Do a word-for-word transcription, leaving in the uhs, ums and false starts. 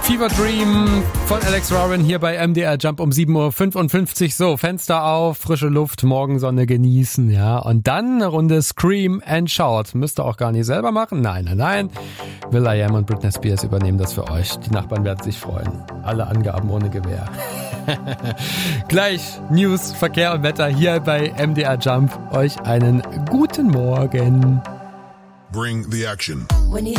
Fever Dream von Alex Warren hier bei M D R Jump um sieben Uhr fünfundfünfzig. So, Fenster auf, frische Luft, Morgensonne genießen, ja. Und dann eine Runde Scream and Shout. Müsst ihr auch gar nicht selber machen. Nein, nein, nein. will.i.am und Britney Spears übernehmen das für euch. Die Nachbarn werden sich freuen. Alle Angaben ohne Gewähr. Gleich News, Verkehr und Wetter hier bei M D R Jump. Euch einen guten Morgen. Bring the action.